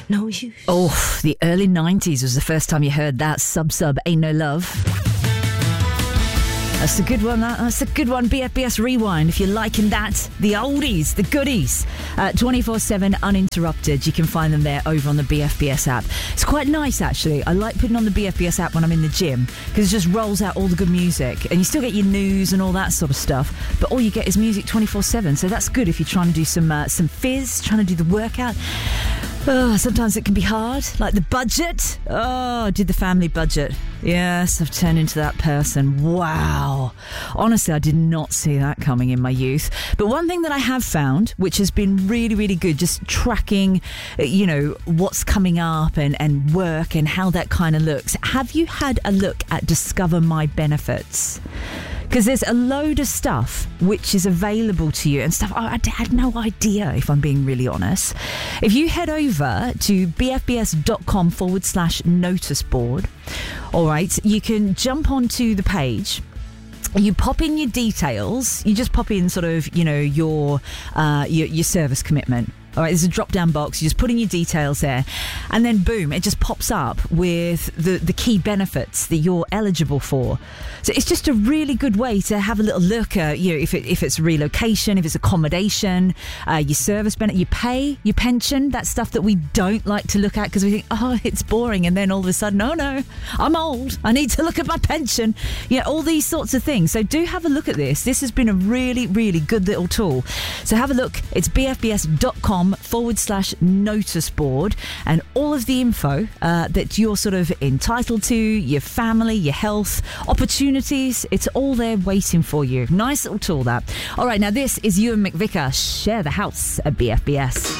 no use. Oh, the early 90s was the first time you heard that. Sub, Ain't No Love. That's a good one, that's a good one. BFBS Rewind, if you're liking that. The oldies, the goodies. 24/7 uninterrupted. You can find them there over on the BFBS app. It's quite nice, actually. I like putting on the BFBS app when I'm in the gym because it just rolls out all the good music. And you still get your news and all that sort of stuff, but all you get is music 24/7. So that's good if you're trying to do some fizz, trying to do the workout. Oh, sometimes it can be hard, like the budget. Oh, I did the family budget. Yes, I've turned into that person. Wow. Honestly, I did not see that coming in my youth. But one thing that I have found, which has been really, really good, just tracking, what's coming up and work and how that kind of looks. Have you had a look at Discover My Benefits? Because there's a load of stuff which is available to you and stuff I had no idea, if I'm being really honest. If you head over to bfbs.com/notice board, all right, you can jump onto the page. You pop in your details. You just pop in sort of, your service commitment. All right, there's a drop-down box. You just put in your details there, and then boom, it just pops up with the key benefits that you're eligible for. So it's just a really good way to have a little look at, if it's relocation, if it's accommodation, your service benefit, your pay, your pension, that stuff that we don't like to look at because we think, oh, it's boring, and then all of a sudden, oh no, I'm old, I need to look at my pension. All these sorts of things. So do have a look at this. This has been a really, really good little tool. So have a look. It's bfbs.com/notice board, and all of the info that you're sort of entitled to, your family, your health, opportunities, it's all there waiting for you. Nice little tool, that. All right, now this is Ewan McVicker. Share the house at BFBS.